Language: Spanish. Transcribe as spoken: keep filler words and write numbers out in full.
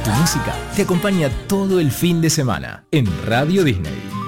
Tu música te acompaña todo el fin de semana en Radio Disney.